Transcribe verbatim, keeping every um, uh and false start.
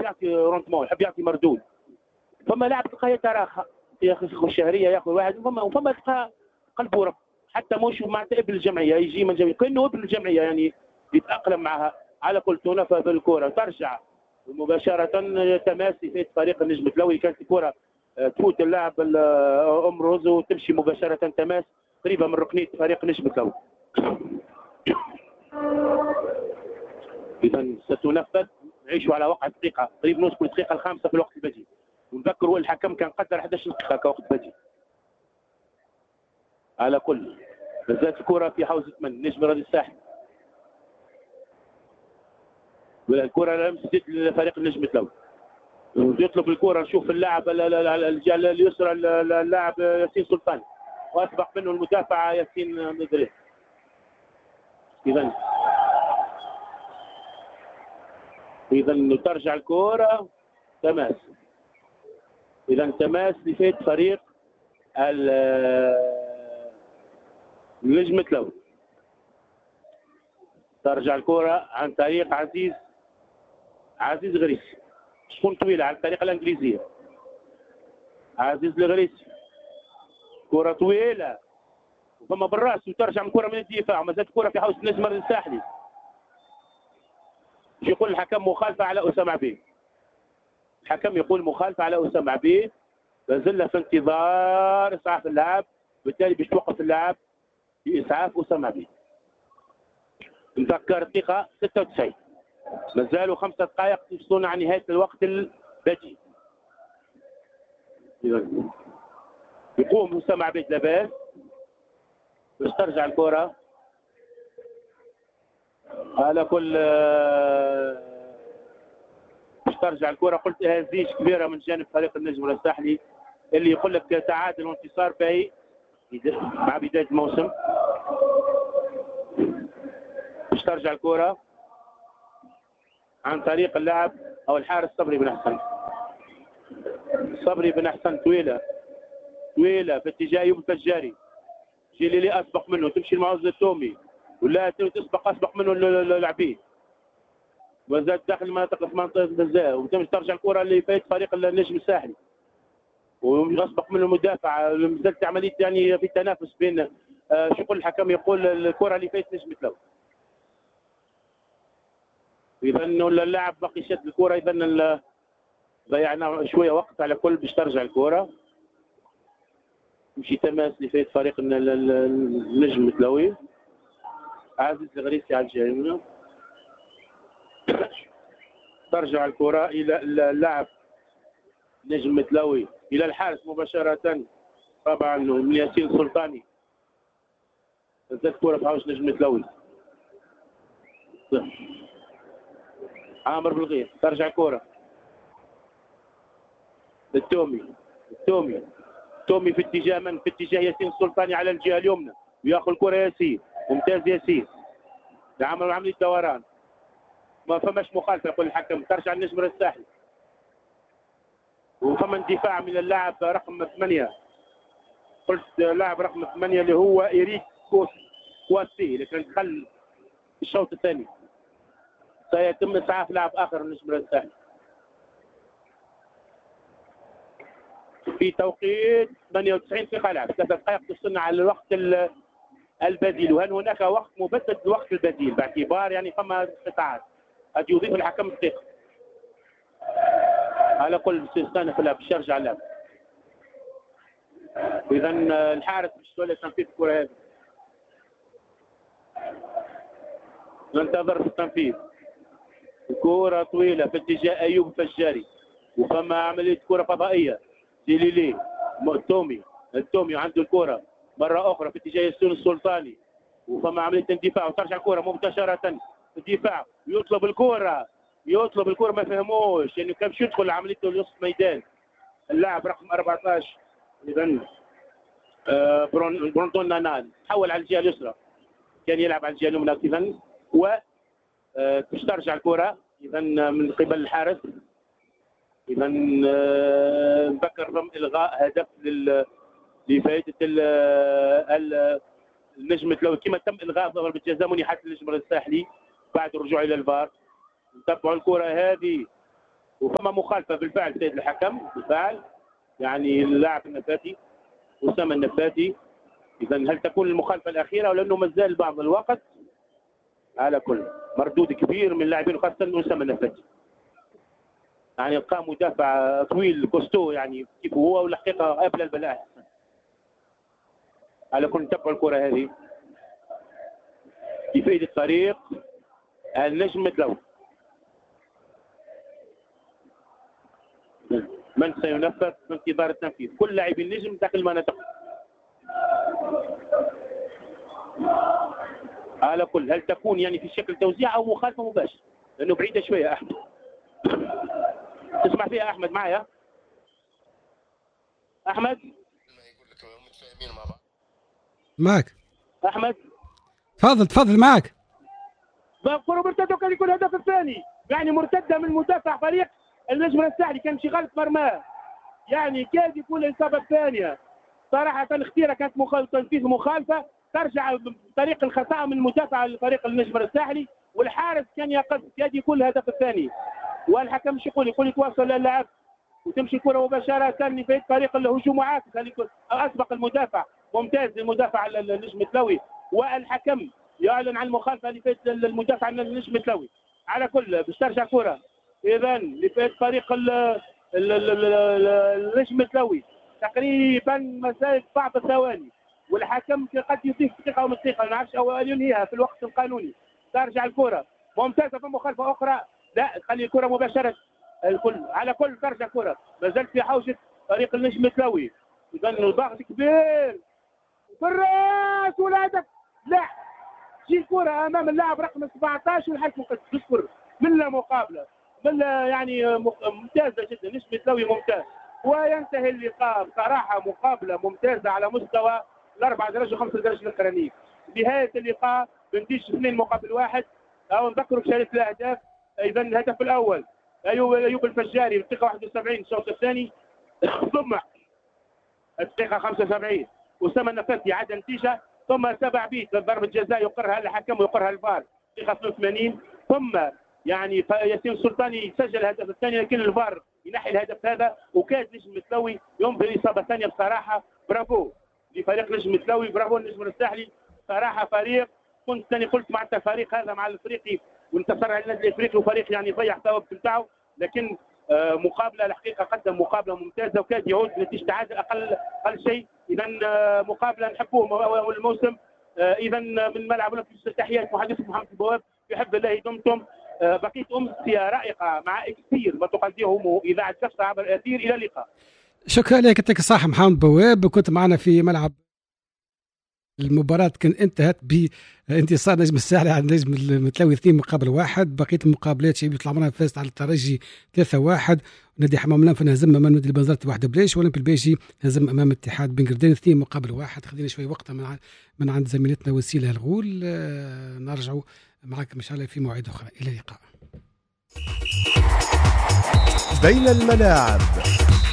يعطي رونتمون، يحب يعطي مردود. فما لاعب تلقاه يتراخى ياخذ الشهريه ياخذ واحد، وفما وفما تلقاه قلبه رق، حتى مش معناتها ابن الجمعيه يجي من الجمعيه كانه ابن الجمعيه يعني يتاقلم معها. على كل تونفه بالكره ترجع مباشره تماسي في فريق النجم التلوي، كانت الكره تفوت اللاعب امروز وتمشي مباشره تماس قريبه من ركنيه فريق النجم التلوي. اذا ستنفذ، نعيشوا على وقع دقيقه قريب نصف الدقيقه الخامسه في الوقت البديل، ونذكروا الحكم كان قدر احد عشر دقيقه كوقت بديل. على كل مازالت الكره في حوزه من نجم رياضي الساحل، الكره لمست لفريق النجم التلوي، يطلب الكره. نشوف اللاعب الجهه اليسرى اللاعب ياسين سلطان، واسبق منه المدافع ياسين مدري. اذا اذا ترجع الكره تماس، اذا تماس لفيت فريق النجم التلوي. ترجع الكره عن طريق عزيز عزيز غريسي، تكون طويله عن الطريقه الانجليزيه. عزيز الغريسي كره طويله وفما بالراس، وترجع من كره من الدفاع، ما زالت كره في حوزه النجم الساحلي. يقول الحكم مخالفه على اسامه عبيد، الحكم يقول مخالفه على اسامه عبيد، لازلنا في انتظار اسعاف اللاعب، بالتالي باش توقف اللاعب باسعاف اسامه عبيد. نذكر الدقيقه ستة وتسعين، مازالوا خمسة دقائق يفصلون عن نهايه الوقت البديل. يقوم اسامه عبيد لاباس باش ترجع الكره. على كل باش ترجع الكره، قلت هزيج كبيره من جانب فريق النجم الساحلي اللي يقول لك تعادل وانتصار باهي مع بدايه الموسم. باش ترجع الكره عن طريق اللاعب او الحارس صبري بن احسن. صبري بن احسن طويله طويله في اتجاه ايوب الفجاري، جيليلي اسبق منه، تمشي المعوز التومي ولا تسبق اسبق منه العبيد، وزاد داخل منطقه منطقه الجزاء، وتمشي ترجع الكره اللي فايت فريق النجم الساحلي ويسبق منه المدافع. مازالت عمليه يعني في تنافس بين آه شو يقول الحكم، يقول الكره اللي فايت نجم التلوي. اذا اللاعب باقي شد الكره، اذا ضيعنا شويه وقت. على كل باش ترجع الكره يمشي تماس اللي فايت فريق النجم التلوي. عزيز الغريسي على الجهه اليمنى، ترجع الكره الى اللاعب نجم التلوي الى الحارس مباشره، طبعا من ياسين سلطاني. زادت كره في حوش نجم التلوي. عامر بالغيث، ترجع كره للتومي، التومي تومي في اتجاه من؟ في اتجاه ياسين السلطاني على الجهه اليمنى، وياخذ الكره ياسين. ممتاز ياسين، عمل عمليه دوران، ما فماش مخالفه يقول الحكم. ترجع النجم الساحلي، وفما اندفاع من اللاعب رقم ثمانية، قلت لاعب رقم ثمانية اللي هو إيريك كواسي، لكن دخل في الشوط الثاني. سيتم اسعاف لاعب اخر النجم الساحلي في توقيت ثمانية وتسعين دقيقة لعب، ثلاث دقائق تفصلنا على الوقت البديل. وهل هناك وقت مبدد للوقت البديل باعتبار يعني فما قطاعات قد يضيف الحكم الدقيقة. على كل سيستانف اللعب باش يرجع اللعب. إذا الحارس باش يولي تنفيذ الكرة هذه، ننتظر في التنفيذ. الكرة طويلة في اتجاه أيوب الفجاري، وفما عملية كرة فضائية. ديليلي التومي التومي عنده الكرة مرة أخرى في اتجاه ياسين السلطاني، وفما عملية اندفاع وترجع الكرة مباشرة في الدفاع. يطلب الكرة يطلب الكرة ما فهموش يعني كان باش يدخل عملية نصف الميدان اللاعب رقم أربعة عشر. إذا آه برون برونتون نانان تحول على الجهة اليسرى، كان يلعب على الجهة اليمنى إذا، و آه باش ترجع الكرة إذا من قبل الحارس. إذا نذكر ضم إلغاء هدف لفائدة النجم التلوي، كما تم إلغاء ضربة جزاء منحت للنجم الساحلي بعد الرجوع إلى الفار. نتبعوا الكرة هذه وفما مخالفه بالفعل سيد الحكم بالفعل، يعني اللاعب النفاتي أسامة النفاتي. اذا هل تكون المخالفه الاخيره ولا انه مازال بعض الوقت؟ على كل مردود كبير من اللاعبين خاصه أسامة النفاتي، يعني لقى مدافع طويل كوستو يعني كيف هو، والحقيقه قبل البلاء. على كل نتبع الكره هذه في فائده فريق النجم المتلوي. من سينفذ في انتظار التنفيذ؟ كل لاعبي النجم داخل المناطق. على كل هل تكون يعني في شكل توزيع او مخالفه مباشره؟ لانه بعيده شويه. احمد تسمع فيها احمد معايا؟ احمد معك احمد تفضل تفضل معك. كرة مرتده وكان يكون الهدف الثاني، يعني مرتده من مدافع فريق النجم الساحلي، كان شي غلط مرماه، يعني كاد يكون الاصابه الثانيه. صراحه الاختيار كانت مخالفه، تنفيذ مخالفه ترجع بطريق الخطا من مدافع الفريق النجم الساحلي، والحارس كان يقصد كاد يكون الهدف الثاني. والحكم مش يقول يقول يتواصل للاعب وتمشي الكره مباشره في فريق الهجوم عاكس، اسبق المدافع ممتاز المدافع النجم التلوي، والحكم يعلن عن المخالفه اللي فات المدافع النجم التلوي. على كل باش ترجع كره اذا لفات فريق النجم التلوي تقريبا مسافه بعض الثواني، والحكم قد يضيف دقيقه او نص دقيقه ما نعرفش او ينهيها في الوقت القانوني. ترجع الكره ممتازه في مخالفه اخرى، لا خلي الكره مباشره الكل. على كل ترجع كره ما زالت في حوشة فريق النجم التلوي، اذا الضغط كبير في الراس والهدف. لا تجي الكره امام اللاعب رقم سبعطاش والحارس مقصر تذكر من لا مقابله من لا يعني ممتازه جدا. النجم التلوي ممتاز وينتهي اللقاء بصراحه مقابله ممتازه على مستوى الاربع درجه وخمس درجه الاخرانيه. نهايه اللقاء بنتيجه اثنين مقابل واحد. او نذكروا بشهاده الاهداف، اذا الهدف الاول ايوب ايوب الفجاري بالدقيقه واحد وسبعين الشوط الثاني، ثم الدقيقه خمسة وسبعين أسامة النفاتي عاد النتيجه، ثم تابع بيت ضربه جزاء يقرها الحكم ويقرها الفار الدقيقه اثنين وثمانين، ثم يعني ياسين السلطاني سجل الهدف الثاني لكن الفار ينحي الهدف هذا، وكاد نجم التلوي ينظر اصابه ثانيه. بصراحه برافو لفريق نجم التلوي، برافو النجم الساحلي، صراحه فريق كنت ثاني قلت مع الفريق هذا مع الافريقي وانتصر على النادي الافريقي وفريق يعني ضيع الثوابت بتاعه، لكن آه مقابله الحقيقه قدم مقابله ممتازه وكاد يعود نتيجه تعادل اقل اقل شيء. اذا آه مقابله نحبوه الموسم. آه اذا من ملعب تحيات محدثكم محمد البواب، يحب الله دمتم. آه بقيت امسيه رائقه مع اكثير ما تقدمه اذاعه كفصه عبر الاثير. الى اللقاء. شكرا لك، يعطيك الصحه محمد بواب، كنت معنا في ملعب المباراة كان انتهت بانتصار نجم الساحلي على نجم المتلوي اثنين مقابل واحد. بقية المقابلات شعبي يطلع معنا فازت على الترجي ثلاثة واحد، نادي حمام الانف هزم امام نادي البنزرت واحد بلاش، واولمبي البيجي هزم امام اتحاد بن قردان اثنين مقابل واحد. خذينا شوي وقت من من عند زميلتنا وسيلة الغول. آه نرجعوا معكم ان شاء الله في موعد اخرى. الى اللقاء. بين الملاعب.